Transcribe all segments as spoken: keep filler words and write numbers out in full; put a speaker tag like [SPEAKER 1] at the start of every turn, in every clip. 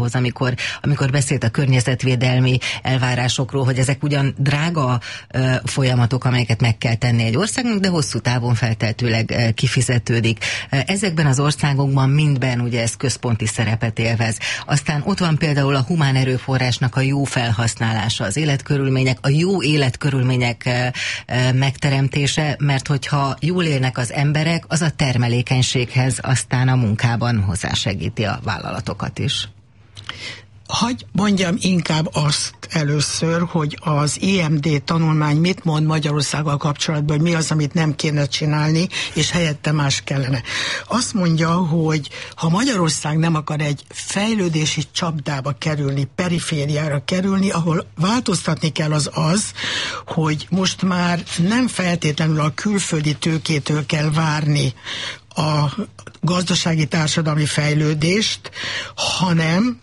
[SPEAKER 1] munkához, amikor, amikor beszélt a környezetvédelmi elvárásokról, hogy ezek ugyan drága uh, folyamatok, amelyeket meg kell tenni egy országnak, de hosszú távon feltehetőleg uh, kifizetődik. Uh, ezekben az országokban mindben ugye ez központi szerepet élvez. Aztán ott van például a humán erőforrásnak a jó felhasználása, az életkörülmények, a jó életkörülmények uh, uh, megteremtése, mert hogyha jól élnek az emberek, az a termelékenységhez aztán a munkában hozzásegíti a vállalatokat is.
[SPEAKER 2] Hagy mondjam inkább azt először, hogy az é em dé tanulmány mit mond Magyarországgal kapcsolatban, hogy mi az, amit nem kéne csinálni, és helyette más kellene. Azt mondja, hogy ha Magyarország nem akar egy fejlődési csapdába kerülni, perifériára kerülni, ahol változtatni kell az az, hogy most már nem feltétlenül a külföldi tőkétől kell várni a gazdasági társadalmi fejlődést, hanem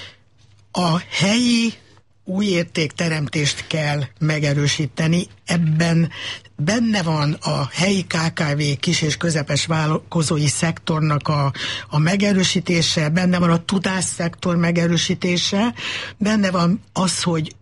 [SPEAKER 2] a helyi új értékteremtést kell megerősíteni. Ebben benne van a helyi ká ká vé, kis és közepes vállalkozói szektornak a, a megerősítése, benne van a tudásszektor megerősítése, benne van az, hogy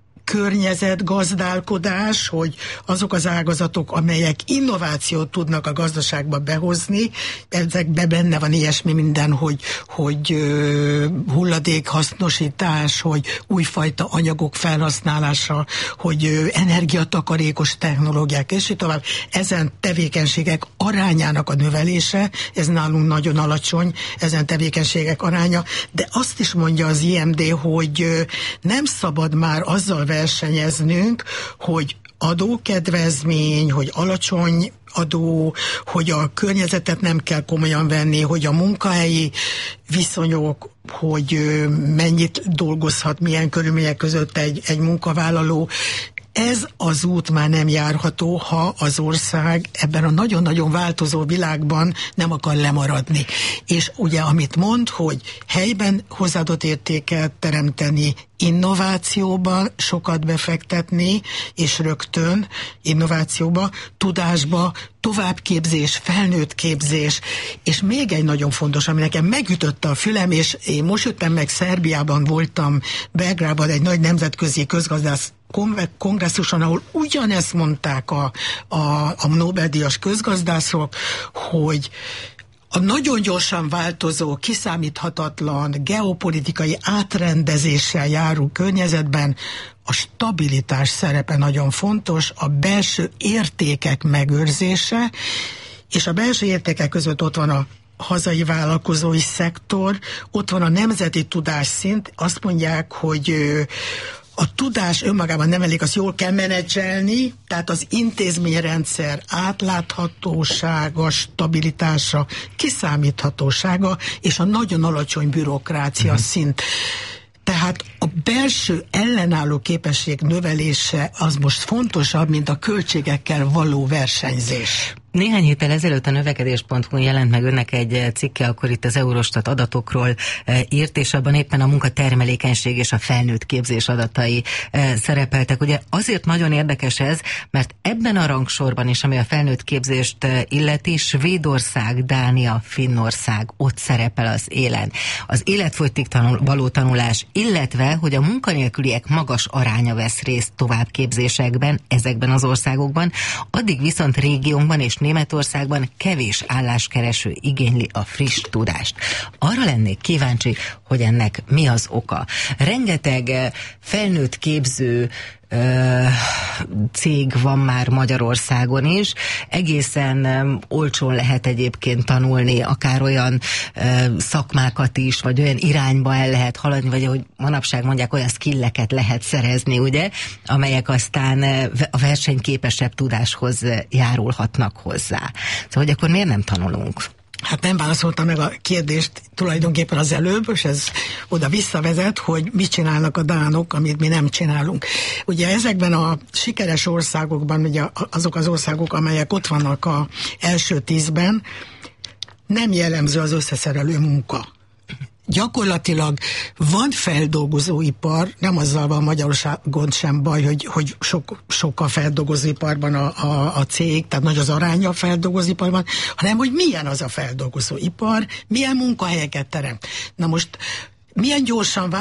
[SPEAKER 2] környezetgazdálkodás, hogy azok az ágazatok, amelyek innovációt tudnak a gazdaságba behozni, ezekben benne van ilyesmi minden, hogy, hogy uh, hulladékhasznosítás, hogy újfajta anyagok felhasználása, hogy uh, energiatakarékos technológiák, és így tovább. Ezen tevékenységek arányának a növelése, ez nálunk nagyon alacsony, ezen tevékenységek aránya, de azt is mondja az i em dé, hogy uh, nem szabad már azzal versenyeznünk, hogy adókedvezmény, hogy alacsony adó, hogy a környezetet nem kell komolyan venni, hogy a munkahelyi viszonyok, hogy mennyit dolgozhat, milyen körülmények között egy, egy munkavállaló. Ez az út már nem járható, ha az ország ebben a nagyon-nagyon változó világban nem akar lemaradni. És ugye, amit mond, hogy helyben hozzáadott értéket teremteni, innovációba sokat befektetni, és rögtön innovációba, tudásba, továbbképzés, felnőtt képzés, és még egy nagyon fontos, ami nekem megütötte a fülem, és én most jöttem meg, Szerbiában voltam, Belgrádban egy nagy nemzetközi közgazdász kongresszuson, ahol ugyanezt mondták a, a, a Nobel-díjas közgazdászok, hogy a nagyon gyorsan változó, kiszámíthatatlan geopolitikai átrendezéssel járó környezetben a stabilitás szerepe nagyon fontos, a belső értékek megőrzése, és a belső értékek között ott van a hazai vállalkozói szektor, ott van a nemzeti tudásszint, azt mondják, hogy a tudás önmagában nem elég, azt jól kell menedzselni, tehát az intézményrendszer átláthatósága, stabilitása, kiszámíthatósága, és a nagyon alacsony bürokrácia uh-huh. szint. Tehát a belső ellenálló képesség növelése az most fontosabb, mint a költségekkel való versenyzés.
[SPEAKER 1] Néhány héttel ezelőtt a növekedés pont hu jelent meg önnek egy cikke, akkor itt az Eurostat adatokról e, írt, és abban éppen a munkatermelékenység és a felnőtt képzés adatai e, szerepeltek. Ugye azért nagyon érdekes ez, mert ebben a rangsorban is, ami a felnőtt képzést e, illeti, Svédország, Dánia, Finnország ott szerepel az élen. Az életfogytig tanul, való tanulás, illetve, hogy a munkanélküliek magas aránya vesz részt továbbképzésekben, ezekben az országokban, addig viszont régiónkban és Németországban kevés álláskereső igényli a friss tudást. Arra lennék kíváncsi, hogy ennek mi az oka. Rengeteg felnőtt képző Ö, cég van már Magyarországon is. Egészen ö, olcsón lehet egyébként tanulni, akár olyan ö, szakmákat is, vagy olyan irányba el lehet haladni, vagy ahogy manapság mondják, olyan skilleket lehet szerezni, ugye, amelyek aztán ö, a versenyképesebb tudáshoz járulhatnak hozzá. Szóval, hogy akkor miért nem tanulunk?
[SPEAKER 2] Hát nem válaszoltam meg a kérdést tulajdonképpen az előbb, és ez oda visszavezet, hogy mit csinálnak a dánok, amit mi nem csinálunk. Ugye ezekben a sikeres országokban, ugye azok az országok, amelyek ott vannak az első tízben, nem jellemző az összeszerelő munka. Gyakorlatilag van feldolgozóipar, nem azzal van Magyarországon sem baj, hogy, hogy sok, sok a feldolgozóiparban a, a, a cég, tehát nagy az aránya a feldolgozóiparban, hanem hogy milyen az a feldolgozóipar, milyen munkahelyeket teremt. Na most milyen gyorsan